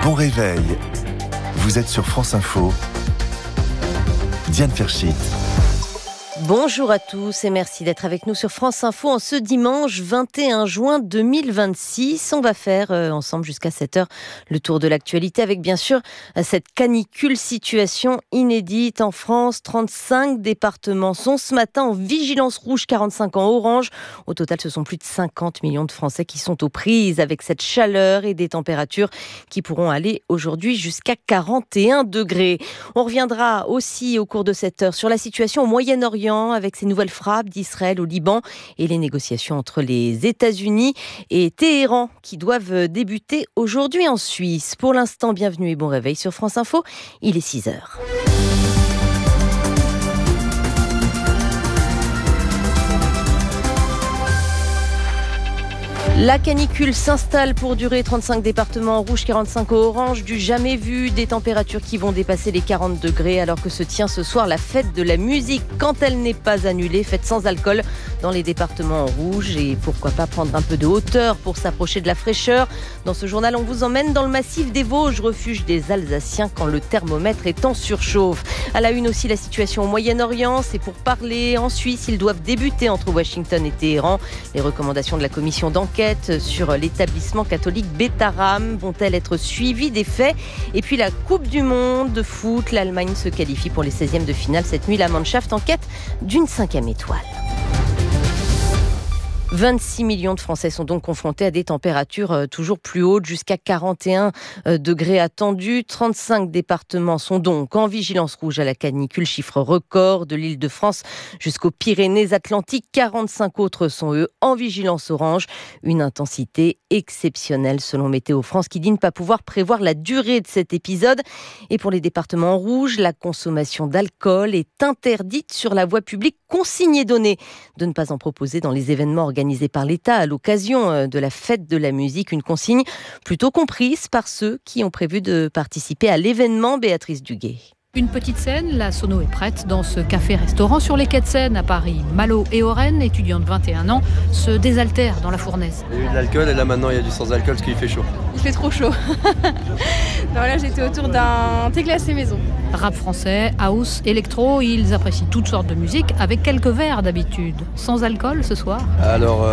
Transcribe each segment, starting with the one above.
Bon réveil. Vous êtes sur France Info. Diane Ferchit. Bonjour à tous et merci d'être avec nous sur France Info en ce dimanche 21 juin 2026. On va faire ensemble jusqu'à 7h le tour de l'actualité avec bien sûr cette canicule, situation inédite en France. 35 départements sont ce matin en vigilance rouge, 45 en orange. Au total, ce sont plus de 50 millions de Français qui sont aux prises avec cette chaleur et des températures qui pourront aller aujourd'hui jusqu'à 41 degrés. On reviendra aussi au cours de cette heure sur la situation au Moyen-Orient avec ces nouvelles frappes d'Israël au Liban et les négociations entre les États-Unis et Téhéran qui doivent débuter aujourd'hui en Suisse. Pour l'instant, bienvenue et bon réveil sur France Info. Il est 6h. La canicule s'installe pour durer. 35 départements en rouge, 45 au orange, du jamais vu, des températures qui vont dépasser les 40 degrés alors que se tient ce soir la fête de la musique. Quand elle n'est pas annulée, fête sans alcool dans les départements en rouge et pourquoi pas prendre un peu de hauteur pour s'approcher de la fraîcheur. Dans ce journal, on vous emmène dans le massif des Vosges, refuge des Alsaciens quand le thermomètre est en surchauffe. À la une aussi, la situation au Moyen-Orient, c'est pour parler. En Suisse, ils doivent débuter entre Washington et Téhéran. Les recommandations de la commission d'enquête sur l'établissement catholique Beth-Aram vont-elles être suivies des faits? Et puis la Coupe du Monde de foot, l'Allemagne se qualifie pour les 16e de finale cette nuit. La Mannschaft en quête d'une 5e étoile. 26 millions de Français sont donc confrontés à des températures toujours plus hautes, jusqu'à 41 degrés attendus. 35 départements sont donc en vigilance rouge à la canicule, chiffre record de l'Île-de-France jusqu'aux Pyrénées-Atlantiques. 45 autres sont eux en vigilance orange. Une intensité exceptionnelle selon Météo France qui dit ne pas pouvoir prévoir la durée de cet épisode. Et pour les départements en rouge, la consommation d'alcool est interdite sur la voie publique. Consigne est donnée de ne pas en proposer dans les événements organisés par l'État à l'occasion de la fête de la musique. Une consigne plutôt comprise par ceux qui ont prévu de participer à l'événement. Béatrice Duguay. Une petite scène, la sono est prête dans ce café-restaurant sur les quais de Seine à Paris. Malo et Oren, étudiants de 21 ans, se désaltèrent dans la fournaise. Il y a eu de l'alcool et là maintenant il y a du sans-alcool parce qu'il fait chaud. Il fait trop chaud. Non, là j'étais autour d'un thé glacé maison. Rap français, house, électro, ils apprécient toutes sortes de musique avec quelques verres d'habitude. Sans alcool ce soir? Alors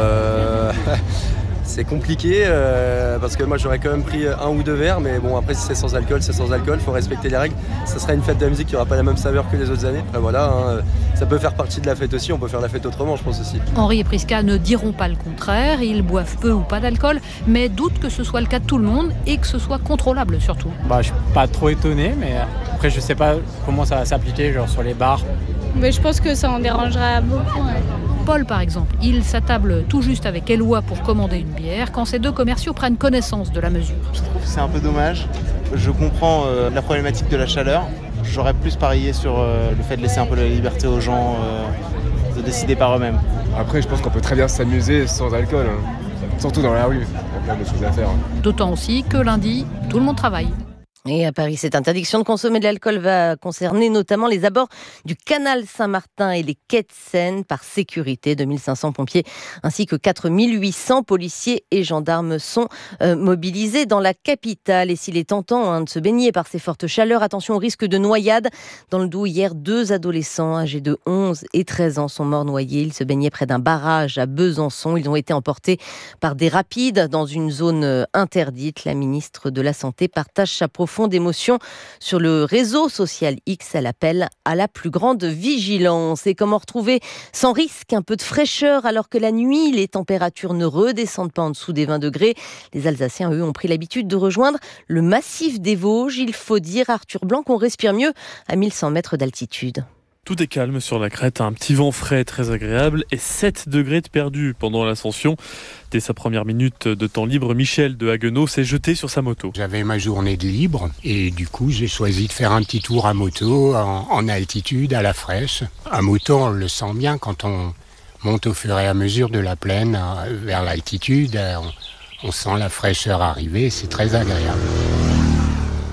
c'est compliqué parce que moi j'aurais quand même pris un ou deux verres, mais bon après si c'est sans alcool, il faut respecter les règles. Ça sera une fête de la musique qui n'aura pas la même saveur que les autres années. Après voilà, ça peut faire partie de la fête aussi, on peut faire la fête autrement je pense aussi. Henri et Prisca ne diront pas le contraire, ils boivent peu ou pas d'alcool, mais doutent que ce soit le cas de tout le monde et que ce soit contrôlable surtout. Je suis pas trop étonné, mais après je sais pas comment ça va s'appliquer genre sur les bars. Mais je pense que ça en dérangera beaucoup. Ouais. Paul, par exemple, il s'attable tout juste avec Eloi pour commander une bière quand ces deux commerciaux prennent connaissance de la mesure. Je trouve que c'est un peu dommage. Je comprends la problématique de la chaleur. J'aurais plus parié sur le fait de laisser un peu la liberté aux gens de décider par eux-mêmes. Après, je pense qu'on peut très bien s'amuser sans alcool, surtout dans la rue. Il y a plein de choses à faire. D'autant aussi que lundi, tout le monde travaille. Et à Paris, cette interdiction de consommer de l'alcool va concerner notamment les abords du canal Saint-Martin et les quais de Seine par sécurité. 2500 pompiers ainsi que 4800 policiers et gendarmes sont mobilisés dans la capitale. Et s'il est tentant de se baigner par ces fortes chaleurs, attention au risque de noyade. Dans le Doubs, hier, 2 adolescents âgés de 11 et 13 ans sont morts noyés. Ils se baignaient près d'un barrage à Besançon. Ils ont été emportés par des rapides dans une zone interdite. La ministre de la Santé partage sa profonde d'émotion sur le réseau social X. Elle appelle à la plus grande vigilance. Et comment retrouver sans risque un peu de fraîcheur alors que la nuit, les températures ne redescendent pas en dessous des 20 degrés. Les Alsaciens, eux, ont pris l'habitude de rejoindre le massif des Vosges. Il faut dire, Arthur Blanc, qu'on respire mieux à 1100 mètres d'altitude. Tout est calme sur la crête, un petit vent frais très agréable et 7 degrés de perdu pendant l'ascension. Dès sa première minute de temps libre, Michel de Haguenau s'est jeté sur sa moto. J'avais ma journée de libre et du coup j'ai choisi de faire un petit tour à moto en altitude, à la fraîche. À moto on le sent bien quand on monte au fur et à mesure de la plaine vers l'altitude. On sent la fraîcheur arriver, c'est très agréable.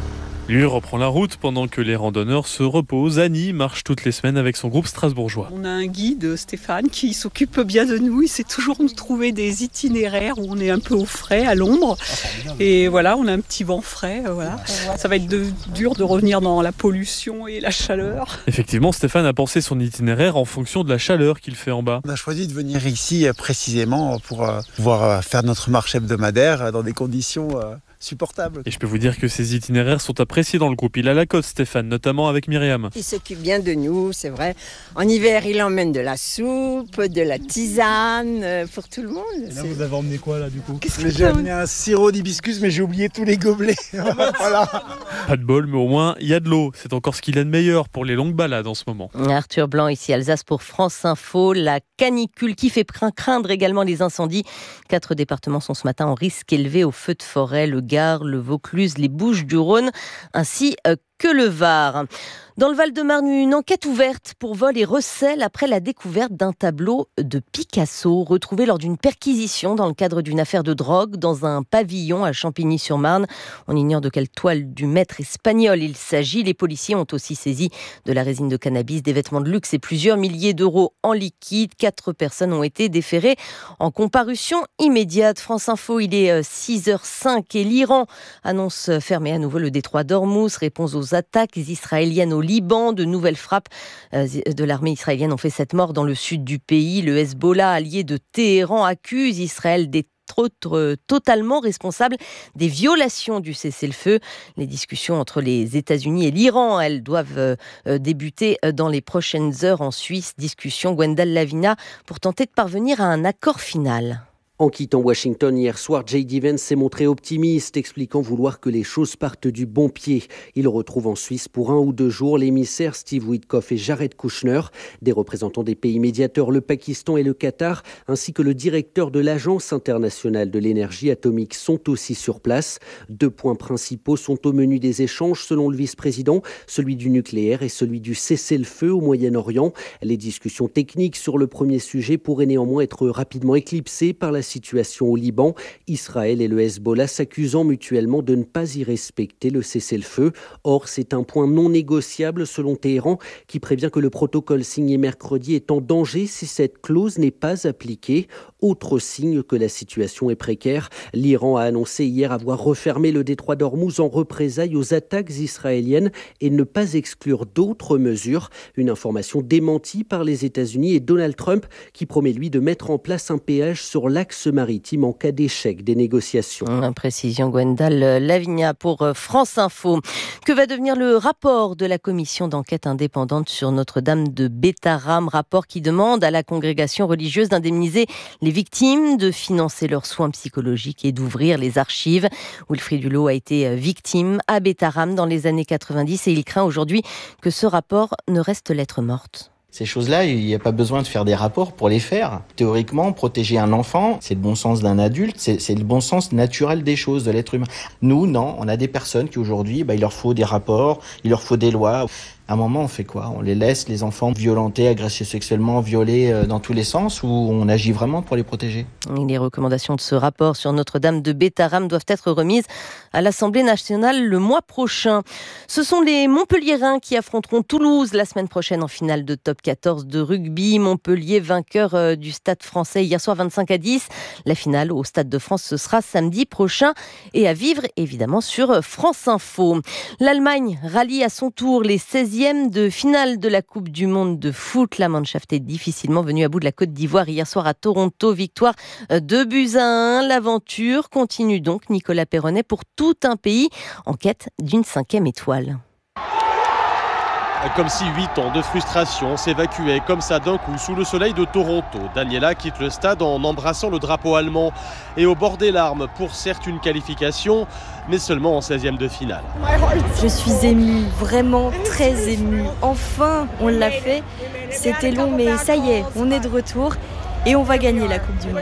Lui reprend la route pendant que les randonneurs se reposent. Annie marche toutes les semaines avec son groupe strasbourgeois. On a un guide, Stéphane, qui s'occupe bien de nous. Il sait toujours nous trouver des itinéraires où on est un peu au frais, à l'ombre. Et voilà, on a un petit vent frais. Voilà. Ça va être dur de revenir dans la pollution et la chaleur. Effectivement, Stéphane a pensé son itinéraire en fonction de la chaleur qu'il fait en bas. On a choisi de venir ici précisément pour pouvoir faire notre marche hebdomadaire dans des conditions supportable. Et je peux vous dire que ces itinéraires sont appréciés dans le groupe. Il a la cote, Stéphane, notamment avec Myriam. Il s'occupe bien de nous, c'est vrai. En hiver, il emmène de la soupe, de la tisane, pour tout le monde. Et là, vous avez emmené quoi, là, du coup? J'ai amené un sirop d'hibiscus, mais j'ai oublié tous les gobelets. Voilà. Pas de bol, mais au moins, il y a de l'eau. C'est encore ce qu'il a de meilleur pour les longues balades en ce moment. Arthur Blanc, ici Alsace pour France Info. La canicule qui fait craindre également les incendies. 4 départements sont ce matin en risque élevé au feu de forêt. Le Gard, le Vaucluse, les Bouches-du-Rhône, ainsi que le Var. Dans le Val-de-Marne, une enquête ouverte pour vol et recel après la découverte d'un tableau de Picasso retrouvé lors d'une perquisition dans le cadre d'une affaire de drogue dans un pavillon à Champigny-sur-Marne. On ignore de quelle toile du maître espagnol il s'agit. Les policiers ont aussi saisi de la résine de cannabis, des vêtements de luxe et plusieurs milliers d'euros en liquide. 4 personnes ont été déférées en comparution immédiate. France Info, il est 6h05 et l'Iran annonce fermer à nouveau le détroit d'Ormuz. Réponse aux attaques israéliennes au Liban. De nouvelles frappes de l'armée israélienne ont fait 7 morts dans le sud du pays. Le Hezbollah, allié de Téhéran, accuse Israël d'être totalement responsable des violations du cessez-le-feu. Les discussions entre les États-Unis et l'Iran, elles doivent débuter dans les prochaines heures en Suisse. Discussion Gwendal Lavina pour tenter de parvenir à un accord final. En quittant Washington hier soir, J.D. Vance s'est montré optimiste, expliquant vouloir que les choses partent du bon pied. Il retrouve en Suisse pour 1 ou 2 jours l'émissaire Steve Witkoff et Jared Kushner, des représentants des pays médiateurs, le Pakistan et le Qatar, ainsi que le directeur de l'Agence internationale de l'énergie atomique sont aussi sur place. 2 points principaux sont au menu des échanges selon le vice-président, celui du nucléaire et celui du cessez-le-feu au Moyen-Orient. Les discussions techniques sur le premier sujet pourraient néanmoins être rapidement éclipsées par la situation au Liban, Israël et le Hezbollah s'accusant mutuellement de ne pas y respecter le cessez-le-feu. Or, c'est un point non négociable selon Téhéran qui prévient que le protocole signé mercredi est en danger si cette clause n'est pas appliquée. Autre signe que la situation est précaire, l'Iran a annoncé hier avoir refermé le détroit d'Ormuz en représailles aux attaques israéliennes et ne pas exclure d'autres mesures. Une information démentie par les États-Unis et Donald Trump qui promet lui de mettre en place un péage sur l'axe maritime en cas d'échec des négociations. Précision Gwendal Lavina pour France Info. Que va devenir le rapport de la commission d'enquête indépendante sur Notre-Dame de Bétharram, rapport qui demande à la congrégation religieuse d'indemniser les victimes, de financer leurs soins psychologiques et d'ouvrir les archives. Wilfried Hulot a été victime à Bétharram dans les années 90 et il craint aujourd'hui que ce rapport ne reste lettre morte. Ces choses-là, il n'y a pas besoin de faire des rapports pour les faire. Théoriquement, protéger un enfant, c'est le bon sens d'un adulte, c'est le bon sens naturel des choses, de l'être humain. Nous, non, on a des personnes qui aujourd'hui, il leur faut des rapports, il leur faut des lois. À un moment, on fait quoi? On les laisse, les enfants, violentés, agressés sexuellement, violés dans tous les sens, ou on agit vraiment pour les protéger? Les recommandations de ce rapport sur Notre-Dame de Bétharram doivent être remises à l'Assemblée nationale le mois prochain. Ce sont les Montpelliérains qui affronteront Toulouse la semaine prochaine en finale de top 14 de rugby. Montpellier, vainqueur du Stade français hier soir 25-10. La finale au Stade de France, ce sera samedi prochain et à vivre évidemment sur France Info. L'Allemagne rallie à son tour les 16e de finale de la Coupe du Monde de foot. La Mannschaft est difficilement venue à bout de la Côte d'Ivoire hier soir à Toronto. Victoire 2-1. L'aventure continue donc, Nicolas Perronnet, pour tout un pays en quête d'une 5e étoile. Comme si 8 ans de frustration s'évacuaient comme ça d'un coup sous le soleil de Toronto. Daniela quitte le stade en embrassant le drapeau allemand et au bord des larmes pour certes une qualification, mais seulement en 16e de finale. Je suis émue, vraiment très émue. Enfin, on l'a fait. C'était long, mais ça y est, on est de retour. Et on va gagner la Coupe du Monde.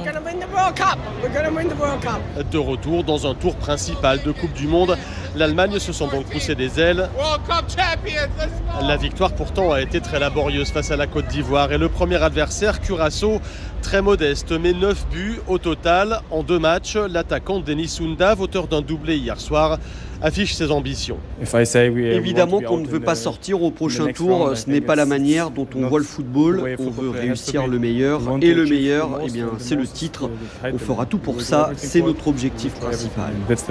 De retour dans un tour principal de Coupe du Monde, l'Allemagne se sent donc pousser des ailes. La victoire pourtant a été très laborieuse face à la Côte d'Ivoire et le premier adversaire, Curaçao, Très modeste, mais 9 buts au total en 2 matchs. L'attaquant Denis Undav, auteur d'un doublé hier soir, affiche ses ambitions. Évidemment qu'on ne veut pas sortir au prochain tour, ce n'est pas la manière dont on voit le football. On veut réussir le meilleur, et le meilleur, c'est le titre. On fera tout pour ça, c'est notre objectif principal.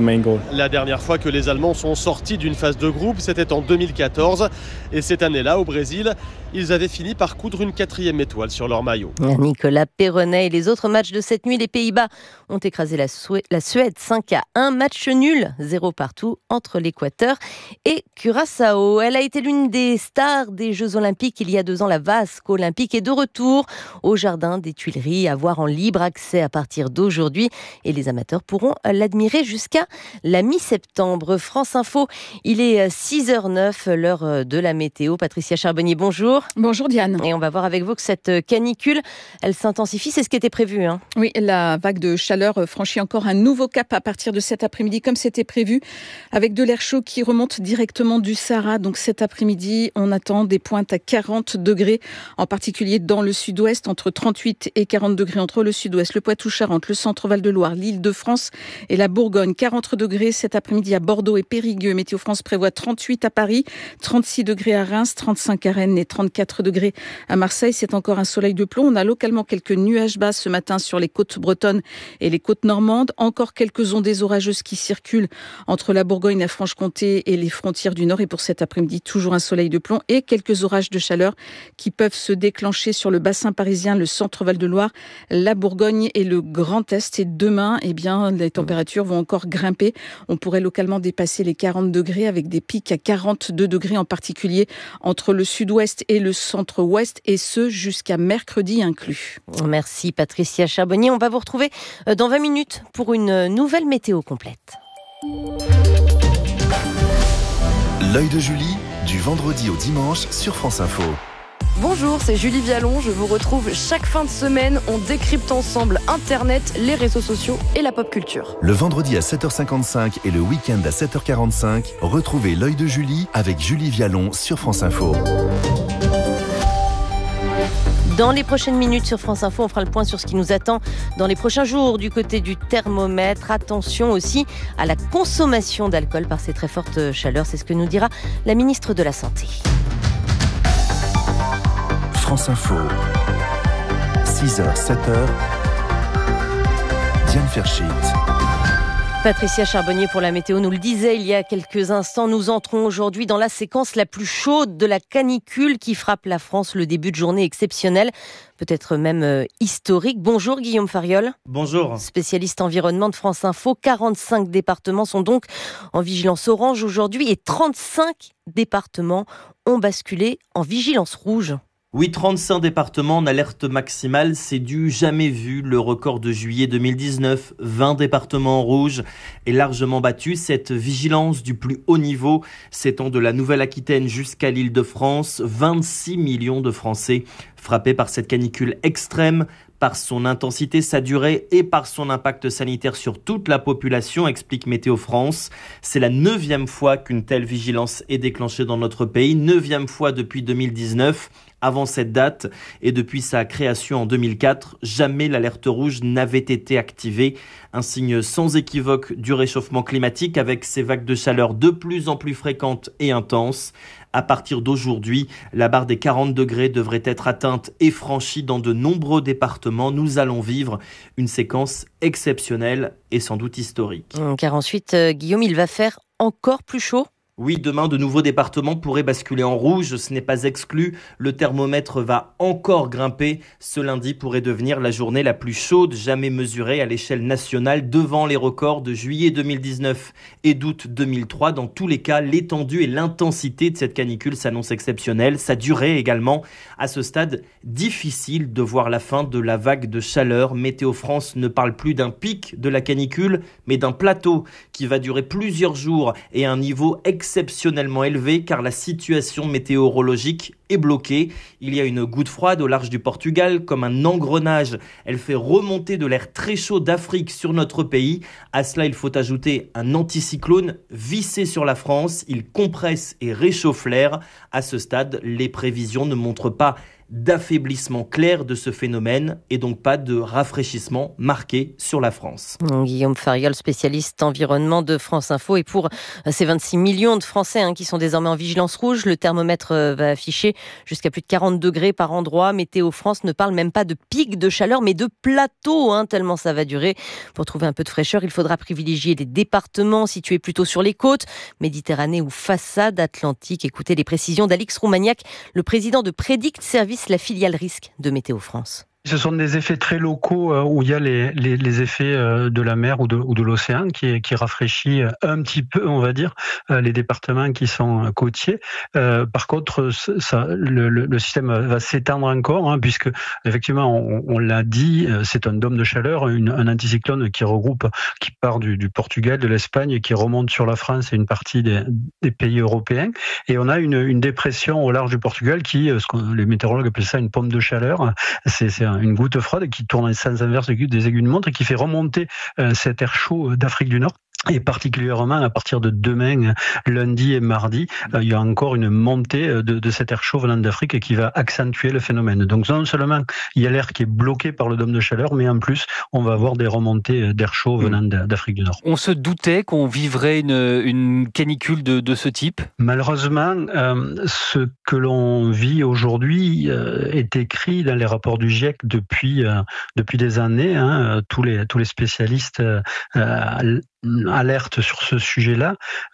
La dernière fois que les Allemands sont sortis d'une phase de groupe, c'était en 2014. Et cette année-là, au Brésil, ils avaient fini par coudre une 4e étoile sur leur maillot. Nicolas Perronnet et les autres matchs de cette nuit, les Pays-Bas ont écrasé la Suède 5-1, match nul, 0 partout entre l'Équateur et Curaçao. Elle a été l'une des stars des Jeux Olympiques il y a 2 ans. La Vasque olympique est de retour au Jardin des Tuileries, à voir en libre accès à partir d'aujourd'hui, et les amateurs pourront l'admirer jusqu'à la mi-septembre. France Info, il est 6h09, l'heure de la météo. Patricia Charbonnier, bonjour. Bonjour Diane. Et on va voir avec vous que cette canicule, elle s'intensifie, c'est ce qui était prévu. Oui, la vague de chaleur franchit encore un nouveau cap à partir de cet après-midi, comme c'était prévu, avec de l'air chaud qui remonte directement du Sahara. Donc cet après-midi, on attend des pointes à 40 degrés, en particulier dans le sud-ouest, entre 38 et 40 degrés entre le sud-ouest, le Poitou-Charentes, le centre Val-de-Loire, l'Île-de-France et la Bourgogne. 40 degrés cet après-midi à Bordeaux et Périgueux. Météo France prévoit 38 à Paris, 36 degrés à Reims, 35 à Rennes et 34 degrés à Marseille. C'est encore un soleil de plomb. On a localement quelques nuages bas ce matin sur les côtes bretonnes et les côtes normandes. Encore quelques ondées orageuses qui circulent entre la Bourgogne, la Franche-Comté et les frontières du Nord. Et pour cet après-midi, toujours un soleil de plomb et quelques orages de chaleur qui peuvent se déclencher sur le bassin parisien, le centre Val-de-Loire, la Bourgogne et le Grand Est. Et demain, les températures vont encore grimper. On pourrait localement dépasser les 40 degrés avec des pics à 42 degrés, en particulier entre le sud-ouest et le centre-ouest, et ce jusqu'à mercredi inclus. Merci Patricia Charbonnier. On va vous retrouver dans 20 minutes pour une nouvelle météo complète. L'œil de Julie, du vendredi au dimanche sur France Info. Bonjour, c'est Julie Vialon. Je vous retrouve chaque fin de semaine. On décrypte ensemble Internet, les réseaux sociaux et la pop culture. Le vendredi à 7h55 et le week-end à 7h45, retrouvez l'œil de Julie avec Julie Vialon sur France Info. Dans les prochaines minutes sur France Info, on fera le point sur ce qui nous attend dans les prochains jours du côté du thermomètre. Attention aussi à la consommation d'alcool par ces très fortes chaleurs. C'est ce que nous dira la ministre de la Santé. France Info, 6h, 7h, Diane Ferschit. Patricia Charbonnier pour la météo nous le disait il y a quelques instants. Nous entrons aujourd'hui dans la séquence la plus chaude de la canicule qui frappe la France. Le début de journée exceptionnel, peut-être même historique. Bonjour Guillaume Fariol. Bonjour. Spécialiste environnement de France Info. 45 départements sont donc en vigilance orange aujourd'hui et 35 départements ont basculé en vigilance rouge. Oui, 35 départements en alerte maximale, c'est du jamais vu. Le record de juillet 2019, 20 départements en rouge, est largement battu. Cette vigilance du plus haut niveau s'étend de la Nouvelle-Aquitaine jusqu'à l'Île-de-France. 26 millions de Français frappés par cette canicule extrême, par son intensité, sa durée et par son impact sanitaire sur toute la population, explique Météo France. C'est la 9e fois qu'une telle vigilance est déclenchée dans notre pays, 9e fois depuis 2019. Avant cette date et depuis sa création en 2004, jamais l'alerte rouge n'avait été activée. Un signe sans équivoque du réchauffement climatique avec ces vagues de chaleur de plus en plus fréquentes et intenses. À partir d'aujourd'hui, la barre des 40 degrés devrait être atteinte et franchie dans de nombreux départements. Nous allons vivre une séquence exceptionnelle et sans doute historique. Car ensuite, Guillaume, il va faire encore plus chaud ? Oui, demain, de nouveaux départements pourraient basculer en rouge. Ce n'est pas exclu. Le thermomètre va encore grimper. Ce lundi pourrait devenir la journée la plus chaude jamais mesurée à l'échelle nationale, devant les records de juillet 2019 et d'août 2003. Dans tous les cas, l'étendue et l'intensité de cette canicule s'annoncent exceptionnelles. Sa durée également. À ce stade, difficile de voir la fin de la vague de chaleur. Météo France ne parle plus d'un pic de la canicule, mais d'un plateau qui va durer plusieurs jours et à un niveau exceptionnellement élevé car la situation météorologique est bloquée. Il y a une goutte froide au large du Portugal, comme un engrenage. Elle fait remonter de l'air très chaud d'Afrique sur notre pays. À cela, il faut ajouter un anticyclone vissé sur la France. Il compresse et réchauffe l'air. À ce stade, les prévisions ne montrent pas d'affaiblissement clair de ce phénomène et donc pas de rafraîchissement marqué sur la France. Guillaume Fariol, spécialiste environnement de France Info. Et pour ces 26 millions de Français qui sont désormais en vigilance rouge, le thermomètre va afficher jusqu'à plus de 40 degrés par endroit. Météo France ne parle même pas de pic de chaleur, mais de plateau, tellement ça va durer. Pour trouver un peu de fraîcheur, il faudra privilégier les départements situés plutôt sur les côtes, Méditerranée ou façade atlantique. Écoutez les précisions d'Alix Roumaniac, le président de Prédict Service, la filiale risque de Météo France. Ce sont des effets très locaux où il y a les effets de la mer ou de l'océan qui rafraîchit un petit peu, on va dire, les départements qui sont côtiers. Par contre, le système va s'étendre encore, puisque effectivement, on l'a dit, c'est un dôme de chaleur, un anticyclone qui part du Portugal, de l'Espagne, qui remonte sur la France et une partie des pays européens. Et on a une dépression au large du Portugal qui, les météorologues appellent ça une pompe de chaleur. C'est une goutte froide qui tourne en sens inverse des aiguilles de montre et qui fait remonter cet air chaud d'Afrique du Nord. Et particulièrement à partir de demain, lundi et mardi, il y a encore une montée de cet air chaud venant d'Afrique qui va accentuer le phénomène. Donc non seulement il y a l'air qui est bloqué par le dôme de chaleur, mais en plus on va avoir des remontées d'air chaud venant d'Afrique du Nord. On se doutait qu'on vivrait une canicule de ce type ? Malheureusement, ce que l'on vit aujourd'hui est écrit dans les rapports du GIEC depuis des années. Tous les spécialistes alerte sur ce sujet-là.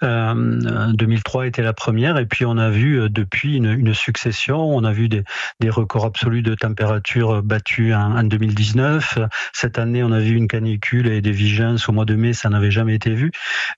2003 était la première, et puis on a vu depuis une succession. On a vu des records absolus de température battus en 2019. Cette année, on a vu une canicule et des vigences au mois de mai, ça n'avait jamais été vu.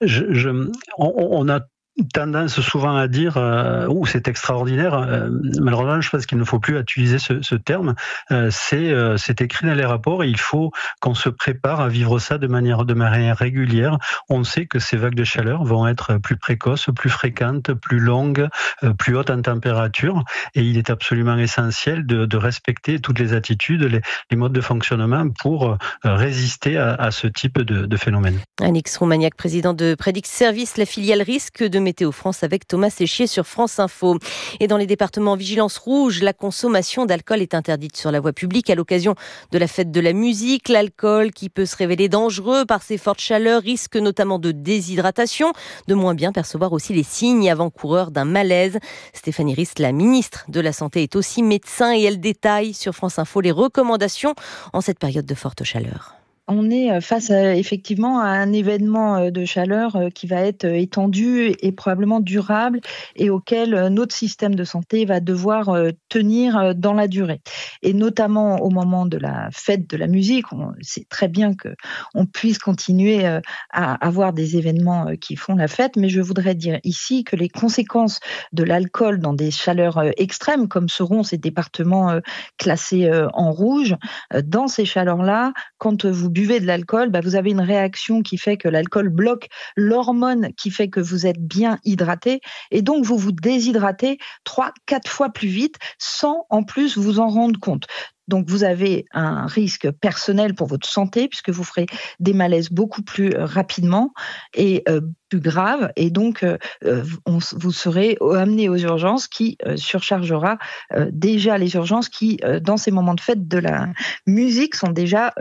On a tendance souvent à dire c'est extraordinaire. Malheureusement, je pense qu'il ne faut plus utiliser ce terme. C'est écrit dans les rapports et il faut qu'on se prépare à vivre ça de manière régulière. On sait que ces vagues de chaleur vont être plus précoces, plus fréquentes, plus longues, plus hautes en température, et il est absolument essentiel de respecter toutes les attitudes, les modes de fonctionnement pour résister à ce type de phénomène. Alix Roumaniac, président de Prédict Service, la filiale risque de Météo France, avec Thomas Séchier sur France Info. Et dans les départements en vigilance rouge, la consommation d'alcool est interdite sur la voie publique à l'occasion de la fête de la musique. L'alcool, qui peut se révéler dangereux par ses fortes chaleurs, risque notamment de déshydratation, de moins bien percevoir aussi les signes avant-coureurs d'un malaise. Stéphanie Rist, la ministre de la Santé, est aussi médecin et elle détaille sur France Info les recommandations en cette période de forte chaleur. On est face effectivement à un événement de chaleur qui va être étendu et probablement durable et auquel notre système de santé va devoir tenir dans la durée. Et notamment au moment de la fête de la musique, c'est très bien qu'on puisse continuer à avoir des événements qui font la fête, mais je voudrais dire ici que les conséquences de l'alcool dans des chaleurs extrêmes, comme seront ces départements classés en rouge, dans ces chaleurs-là, quand vous buvez de l'alcool, vous avez une réaction qui fait que l'alcool bloque l'hormone qui fait que vous êtes bien hydraté et donc vous vous déshydratez 3-4 fois plus vite sans en plus vous en rendre compte. Donc vous avez un risque personnel pour votre santé puisque vous ferez des malaises beaucoup plus rapidement et plus graves et donc vous serez amené aux urgences qui surchargera déjà les urgences qui dans ces moments de fête de la musique sont déjà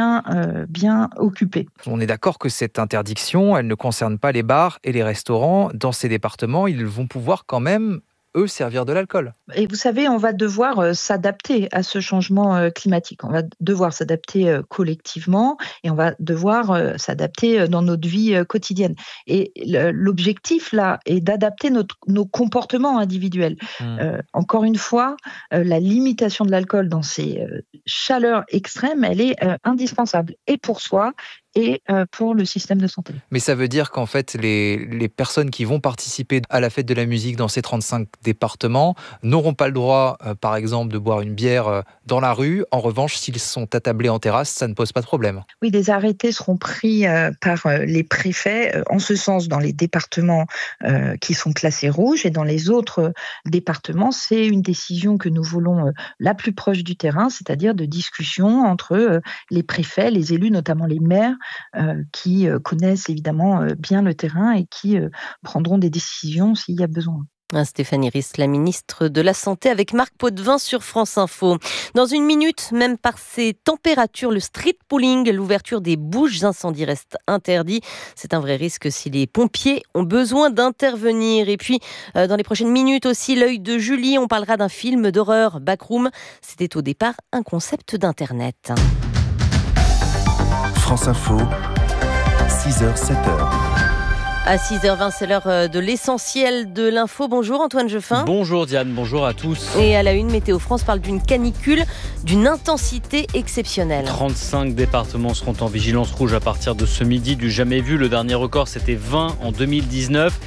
bien occupées. On est d'accord que cette interdiction, elle ne concerne pas les bars et les restaurants. Dans ces départements, ils vont pouvoir quand même servir de l'alcool. Et vous savez, on va devoir s'adapter à ce changement climatique. On va devoir s'adapter collectivement et on va devoir s'adapter dans notre vie quotidienne. Et l'objectif, là, est d'adapter nos comportements individuels. Encore une fois, la limitation de l'alcool dans ces chaleurs extrêmes, elle est indispensable et pour soi et pour le système de santé. Mais ça veut dire qu'en fait, les personnes qui vont participer à la fête de la musique dans ces 35 départements n'auront pas le droit, par exemple, de boire une bière dans la rue. En revanche, s'ils sont attablés en terrasse, ça ne pose pas de problème. Oui, des arrêtés seront pris par les préfets, en ce sens dans les départements qui sont classés rouges, et dans les autres départements, c'est une décision que nous voulons la plus proche du terrain, c'est-à-dire de discussion entre les préfets, les élus, notamment les maires, qui connaissent évidemment bien le terrain et qui prendront des décisions s'il y a besoin. Stéphanie Rist, la ministre de la Santé, avec Marc Potvin sur France Info. Dans une minute, même par ces températures, le street pooling, l'ouverture des bouches incendie reste interdit. C'est un vrai risque si les pompiers ont besoin d'intervenir. Et puis, dans les prochaines minutes aussi, l'œil de Julie, on parlera d'un film d'horreur, Backroom. C'était au départ un concept d'Internet. France Info, 6h, 7h. À 6h20, c'est l'heure de l'essentiel de l'info. Bonjour Antoine Jeffin. Bonjour Diane, bonjour à tous. Et à la une, Météo France parle d'une canicule d'une intensité exceptionnelle. 35 départements seront en vigilance rouge à partir de ce midi, du jamais vu. Le dernier record, c'était 20 en 2019.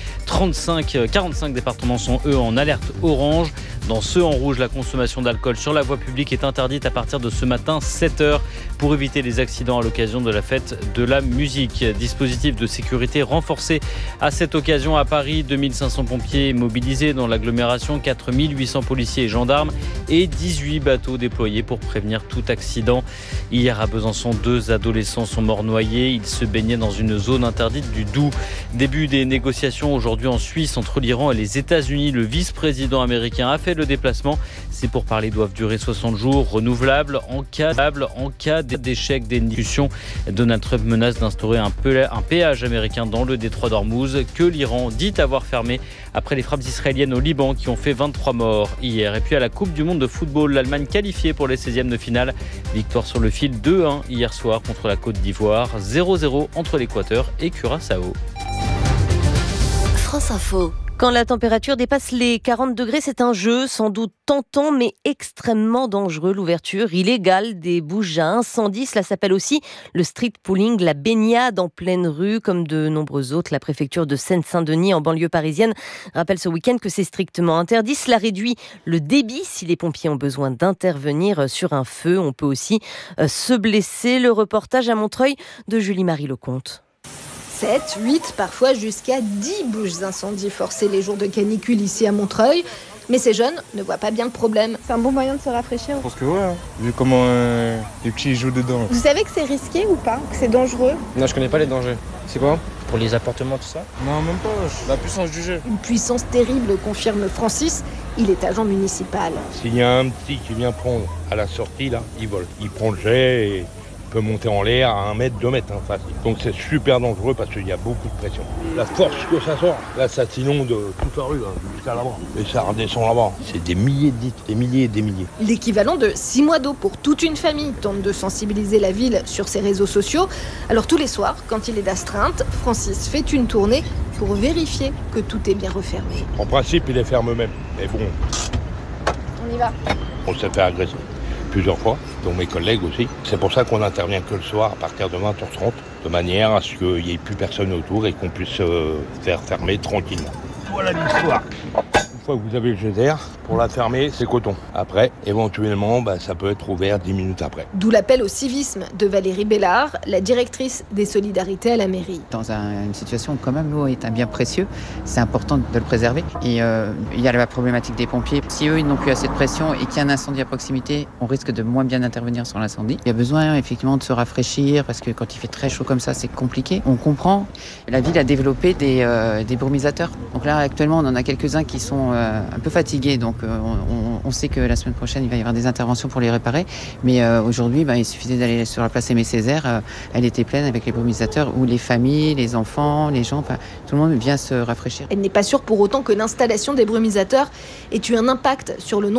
45 départements sont eux en alerte orange. Dans ceux en rouge, la consommation d'alcool sur la voie publique est interdite à partir de ce matin 7h pour éviter les accidents à l'occasion de la fête de la musique. Dispositif de sécurité renforcé à cette occasion à Paris. 2500 pompiers mobilisés dans l'agglomération, 4800 policiers et gendarmes et 18 bateaux déployés pour prévenir tout accident. Hier à Besançon, 2 adolescents sont morts noyés. Ils se baignaient dans une zone interdite du Doubs. Début des négociations aujourd'hui en Suisse entre l'Iran et les États-Unis. Le vice-président américain a fait le déplacement. Ces pourparlers doivent durer 60 jours, renouvelables en cas d'échec des discussions. Donald Trump menace d'instaurer un péage américain dans le détroit d'Ormuz que l'Iran dit avoir fermé après les frappes israéliennes au Liban qui ont fait 23 morts hier. Et puis à la Coupe du Monde de football, l'Allemagne qualifiée pour les 16e de finale. Victoire sur le fil 2-1 hier soir contre la Côte d'Ivoire. 0-0 entre l'Équateur et Curaçao. France Info. Quand la température dépasse les 40 degrés, c'est un jeu sans doute tentant mais extrêmement dangereux. L'ouverture illégale des bouches à incendie, cela s'appelle aussi le street pooling, la baignade en pleine rue comme de nombreuses autres. La préfecture de Seine-Saint-Denis en banlieue parisienne rappelle ce week-end que c'est strictement interdit. Cela réduit le débit si les pompiers ont besoin d'intervenir sur un feu. On peut aussi se blesser. Le reportage à Montreuil de Julie-Marie Lecomte. 7, 8, parfois jusqu'à 10 bouches d'incendie forcées les jours de canicule ici à Montreuil. Mais ces jeunes ne voient pas bien le problème. C'est un bon moyen de se rafraîchir. Je pense que ouais, vu comment les petits jouent dedans. Vous savez que c'est risqué ou pas? Que c'est dangereux? Non, je connais pas les dangers. C'est quoi? Pour les appartements, tout ça? Non, même pas. La puissance du jeu. Une puissance terrible, confirme Francis. Il est agent municipal. S'il y a un petit qui vient prendre à la sortie, là, il vole. Il prend le jet et peut monter en l'air à 1 mètre, 2 mètres, facile. Donc c'est super dangereux parce qu'il y a beaucoup de pression. La force que ça sort, là ça s'inonde toute la rue, jusqu'à là-bas. Et ça redescend là-bas. C'est des milliers de litres, des milliers et des milliers. L'équivalent de 6 mois d'eau pour toute une famille tente de sensibiliser la ville sur ses réseaux sociaux. Alors tous les soirs, quand il est d'astreinte, Francis fait une tournée pour vérifier que tout est bien refermé. En principe, il les ferme même. Mais bon. On y va. On s'est fait agresser plusieurs fois, dont mes collègues aussi. C'est pour ça qu'on n'intervient que le soir à partir de 20h30, de manière à ce qu'il n'y ait plus personne autour et qu'on puisse faire fermer tranquillement. Voilà l'histoire. Une fois que vous avez le jet d'air, pour la fermer, c'est coton. Après, éventuellement, ça peut être ouvert 10 minutes après. D'où l'appel au civisme de Valérie Bellard, la directrice des solidarités à la mairie. Dans une situation où quand même l'eau est un bien précieux, c'est important de le préserver. Et il y a la problématique des pompiers. Si eux, ils n'ont plus assez de pression et qu'il y a un incendie à proximité, on risque de moins bien intervenir sur l'incendie. Il y a besoin effectivement de se rafraîchir parce que quand il fait très chaud comme ça, c'est compliqué. On comprend. La ville a développé des brumisateurs. Donc là, actuellement, on en a quelques-uns qui sont un peu fatigués. Donc on sait que la semaine prochaine, il va y avoir des interventions pour les réparer. Mais aujourd'hui, il suffisait d'aller sur la place Aimé Césaire. Elle était pleine avec les brumisateurs où les familles, les enfants, les gens, tout le monde vient se rafraîchir. Elle n'est pas sûre pour autant que l'installation des brumisateurs ait eu un impact sur le nombre